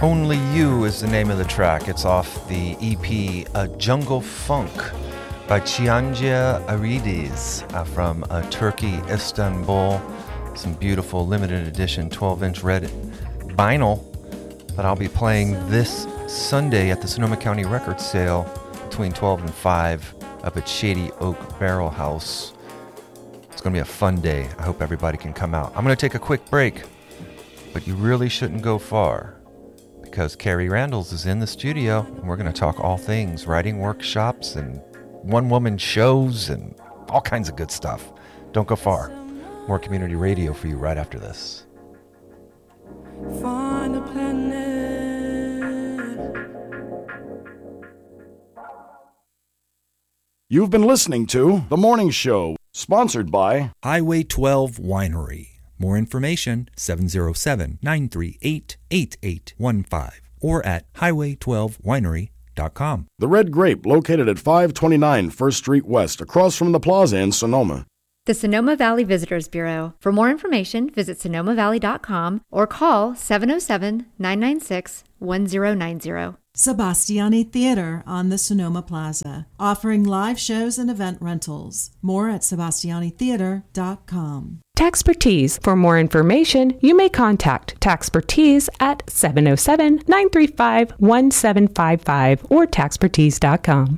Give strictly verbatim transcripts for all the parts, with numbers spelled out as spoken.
Only You is the name of the track. It's off the E P uh, Jungle Funk by Cianja Arides uh, from uh, Turkey, Istanbul. Some beautiful limited edition twelve-inch red vinyl that I'll be playing this Sunday at the Sonoma County Record Sale between twelve and five up at Shady Oak Barrel House. It's going to be a fun day. I hope everybody can come out. I'm going to take a quick break, but you really shouldn't go far, because Carrie Randalls is in the studio, and we're going to talk all things writing workshops and one-woman shows and all kinds of good stuff. Don't go far. More community radio for you right after this. Find a planet. You've been listening to The Morning Show, sponsored by Highway twelve Winery. More information, seven oh seven, nine three eight, eight eight one five or at highway twelve winery dot com. The Red Grape, located at five twenty-nine First Street West, across from the plaza in Sonoma. The Sonoma Valley Visitors Bureau. For more information, visit sonoma valley dot com or call seven oh seven, nine nine six, one oh nine oh. Sebastiani Theater on the Sonoma Plaza, offering live shows and event rentals. More at sebastiani theater dot com. Taxpertise. For more information, you may contact Taxpertise at seven oh seven, nine three five, one seven five five or taxpertise dot com.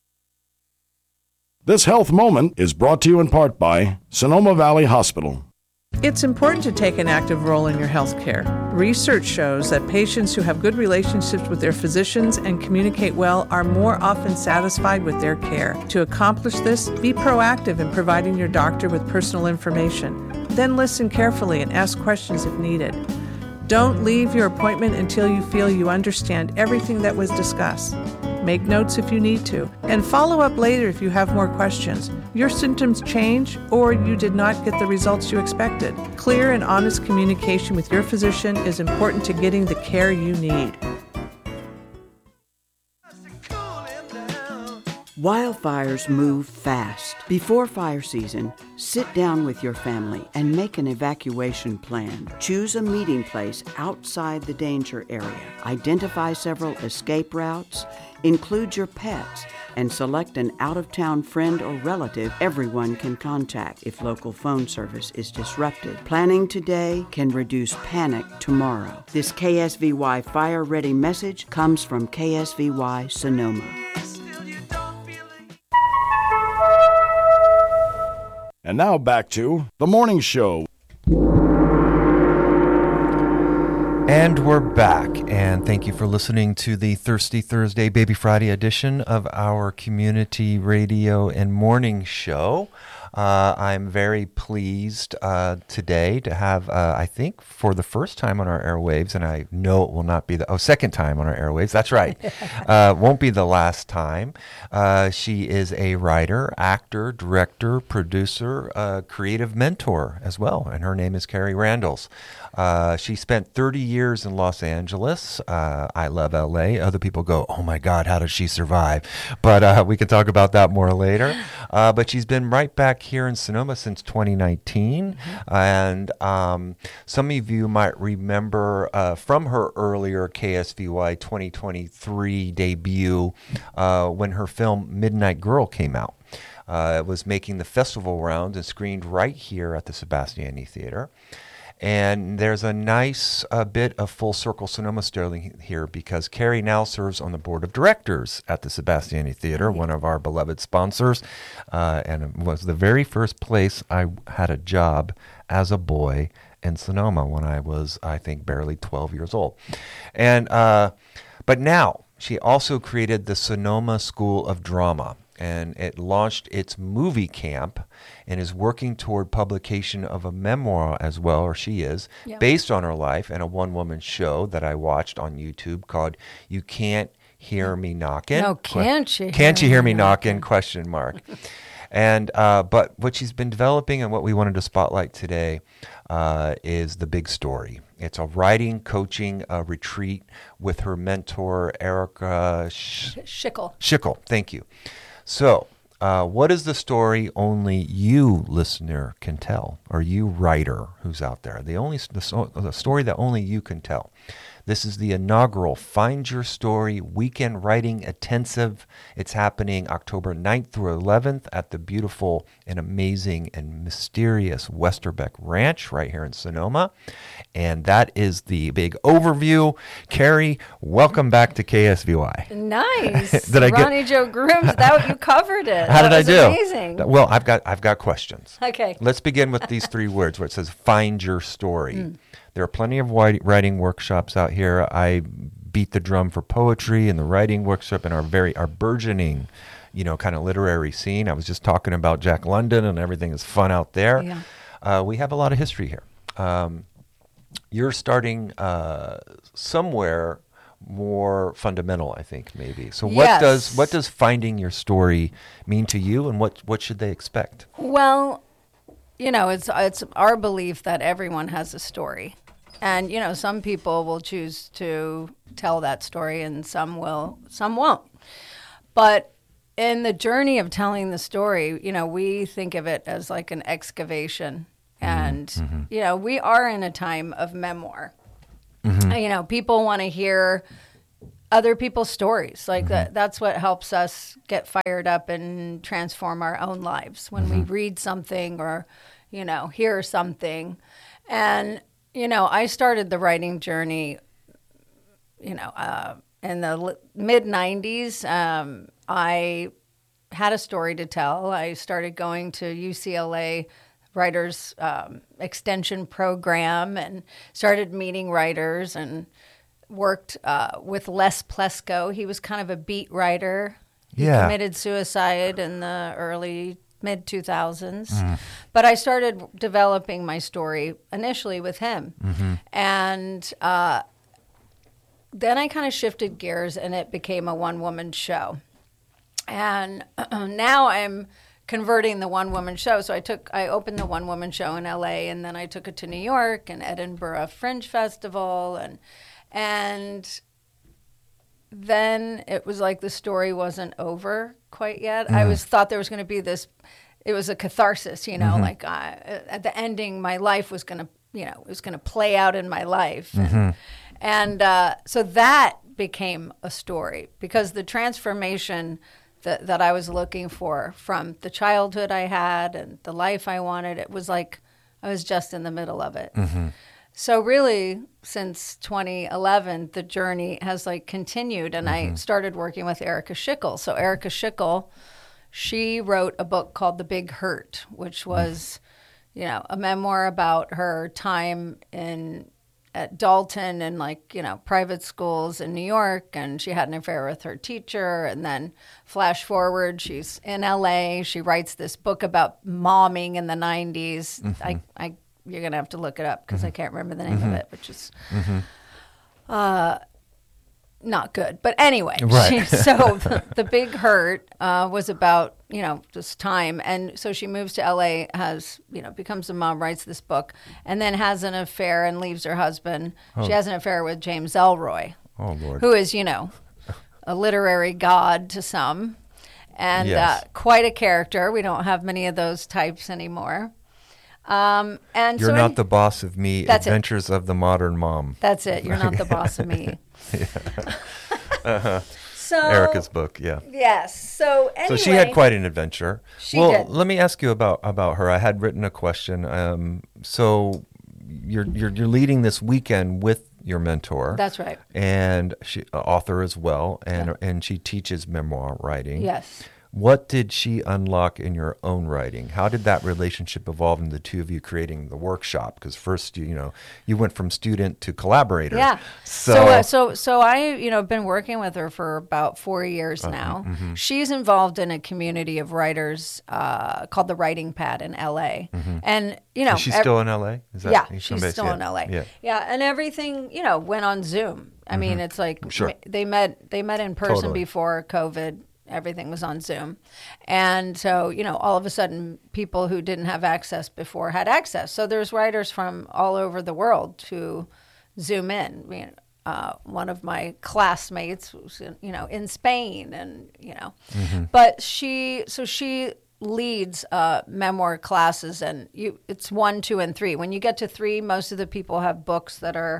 This health moment is brought to you in part by Sonoma Valley Hospital. It's important to take an active role in your health care. Research shows that patients who have good relationships with their physicians and communicate well are more often satisfied with their care. To accomplish this, be proactive in providing your doctor with personal information. Then listen carefully and ask questions if needed. Don't leave your appointment until you feel you understand everything that was discussed. Make notes if you need to, and follow up later if you have more questions. Your symptoms change, or you did not get the results you expected. Clear and honest communication with your physician is important to getting the care you need. Wildfires move fast. Before fire season, sit down with your family and make an evacuation plan. Choose a meeting place outside the danger area. Identify several escape routes. Include your pets and select an out-of-town friend or relative everyone can contact if local phone service is disrupted. Planning today can reduce panic tomorrow. This K S V Y Fire Ready message comes from K S V Y Sonoma. And now back to The Morning Show. And we're back, and thank you for listening to the Thirsty Thursday Baby Friday edition of our community radio and morning show. Uh, I'm very pleased uh, today to have, uh, I think, for the first time on our airwaves, and I know it will not be the, oh, second time on our airwaves, that's right, uh, won't be the last time. Uh, she is a writer, actor, director, producer, uh, creative mentor as well, and her name is Carrie Randalls. Uh, she spent thirty years in Los Angeles. Uh, I love L A. Other people go, oh my God, how does she survive? But uh, we can talk about that more later. Uh, but she's been right back here in Sonoma since twenty nineteen. Mm-hmm. And um, some of you might remember uh, from her earlier K S V Y twenty twenty-three debut uh, when her film Midnight Girl came out. Uh, it was making the festival rounds and screened right here at the Sebastiani Theater. And there's a nice uh, bit of full circle Sonoma story here, because Carrie now serves on the board of directors at the Sebastiani Theater, one of our beloved sponsors, uh, and it was the very first place I had a job as a boy in Sonoma when I was, I think, barely twelve years old. And uh, but now she also created the Sonoma School of Drama, and it launched its movie camp and is working toward publication of a memoir as well, or she is, yeah. based on her life, and a one-woman show that I watched on YouTube called You Can't Hear Me Knockin'. No, can't you? Can't you hear me knockin'? Question mark. And uh, but what she's been developing and what we wanted to spotlight today uh, is the big story. It's a writing, coaching uh, retreat with her mentor, Erica Sh- Schickel. Schickel, thank you. So, uh, what is the story only you, listener, can tell, or you, writer, who's out there? The only the, so, the story that only you can tell. This is the inaugural Find Your Story Weekend Writing Intensive. It's happening October ninth through eleventh at the beautiful and amazing and mysterious Westerbeck Ranch right here in Sonoma. And that is the big overview. Carrie, welcome back to K S V Y. Nice. Did I get, Ronnie Jo Grooms, that you covered it. How that did I was do? Amazing. Well, I've got I've got questions. Okay. Let's begin with these three words where it says find your story. Mm. There are plenty of wi- writing workshops out here. I beat the drum for poetry and the writing workshop and our very our burgeoning, you know, kind of literary scene. I was just talking about Jack London and everything is fun out there. Yeah. Uh, we have a lot of history here. Um, you're starting uh, somewhere more fundamental, I think, maybe. So what Yes. does what does finding your story mean to you, and what, what should they expect? Well, you know, it's it's our belief that everyone has a story. And, you know, some people will choose to tell that story and some will, some won't. But in the journey of telling the story, you know, we think of it as like an excavation. And, mm-hmm. you know, we are in a time of memoir. Mm-hmm. You know, people want to hear other people's stories. Like mm-hmm. that, that's what helps us get fired up and transform our own lives when mm-hmm. we read something or, you know, hear something. And, you know, I started the writing journey, you know, uh, in the mid nineties. Um, I had a story to tell. I started going to U C L A Writers um, Extension Program and started meeting writers and worked uh, with Les Plesko. He was kind of a beat writer. He yeah. committed suicide in the early mid two thousands. Mm. But I started developing my story initially with him. Mm-hmm. And uh, then I kind of shifted gears and it became a one-woman show. And uh, now I'm converting the one-woman show. So I took, I opened the one-woman show in L A and then I took it to New York and Edinburgh Fringe Festival. And, and then it was like the story wasn't over quite yet. Mm. I was thought there was going to be this, it was a catharsis, you know, mm-hmm. like uh, at the ending, my life was going to, you know, it was going to play out in my life. Mm-hmm. And, and uh, so that became a story because the transformation that, that I was looking for from the childhood I had and the life I wanted, it was like I was just in the middle of it. Mm-hmm. So really, since twenty eleven, the journey has like continued, and mm-hmm. I started working with Erica Schickel. So Erica Schickel, she wrote a book called The Big Hurt, which was, you know, a memoir about her time in at Dalton and like, you know, private schools in New York, and she had an affair with her teacher. And then flash forward, she's in L A. She writes this book about momming in the nineties. Mm-hmm. I, I You're going to have to look it up because mm-hmm. I can't remember the name mm-hmm. of it, which is mm-hmm. uh, not good. But anyway, right. she, so the, the Big Hurt uh, was about, you know, this time. And so she moves to L A, has, you know, becomes a mom, writes this book, and then has an affair and leaves her husband. Oh. She has an affair with James Ellroy, oh, Lord. who is, you know, a literary god to some and yes. uh, quite a character. We don't have many of those types anymore. Um, and You're so not I, the boss of me. That's Adventures it. of the Modern Mom. That's it. You're not the boss of me. uh-huh. So Erica's book, yeah. Yes. So anyway, so she had quite an adventure. She well, did. let me ask you about about her. I had written a question. Um, so you're you're you're leading this weekend with your mentor. That's right. And she author as well, and yeah. and she teaches memoir writing. Yes. What did she unlock in your own writing? How did that relationship evolve in the two of you creating the workshop? Because first, you, you know, you went from student to collaborator. Yeah. So, so, uh, so, so I, you know, been working with her for about four years uh, now. Mm-hmm. She's involved in a community of writers uh, called the Writing Pad in L A. Mm-hmm. And, you know. Is she ev- still in L A? Is that yeah, she's still yeah. in L A. Yeah. Yeah. And everything, you know, went on Zoom. I mm-hmm. mean, it's like sure. they met, they met in person totally. before COVID. Everything was on Zoom. And so, you know, all of a sudden, people who didn't have access before had access. So there's writers from all over the world to Zoom in. I mean, uh, one of my classmates was, in, you know, in Spain and, you know. Mm-hmm. But she, so she leads uh, memoir classes, and you, it's one, two, and three. When you get to three, most of the people have books that are,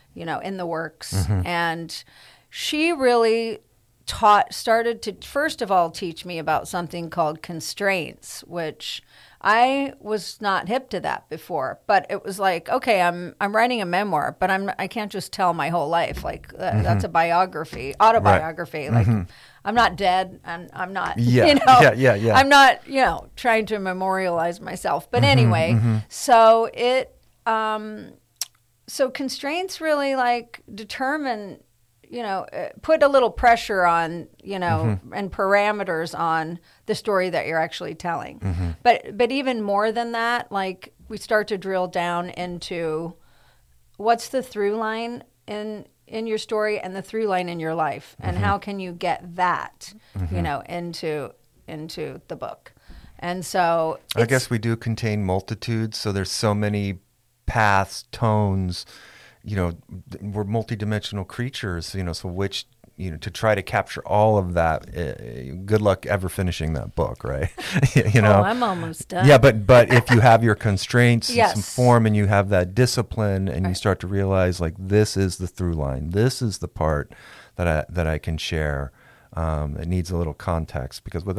you know, in the works. Mm-hmm. And she really taught, started to, first of all, teach me about something called constraints, which I was not hip to that before. But it was like, okay, I'm I'm writing a memoir, but I'm I can't just tell my whole life. Like uh, mm-hmm. that's a biography, autobiography. Right. Like mm-hmm. I'm not dead, and I'm not, yeah. you know, yeah, yeah, yeah. I'm not, you know, trying to memorialize myself. But mm-hmm, anyway, mm-hmm. so it, um, so constraints really like determine, you know, uh, put a little pressure on, you know, mm-hmm. and parameters on the story that you're actually telling. Mm-hmm. But but even more than that, like we start to drill down into what's the through line in in your story and the through line in your life, and mm-hmm. how can you get that, mm-hmm. you know, into into the book. And so I guess we do contain multitudes, so there's so many paths, tones, you know, we're multidimensional creatures, you know, so which, you know, to try to capture all of that, uh, good luck ever finishing that book, right? you know, oh, I'm almost done. Yeah, but but if you have your constraints yes. and some form, and you have that discipline, and right. you start to realize, like, this is the through line, this is the part that I that I can share. Um, it needs a little context, because without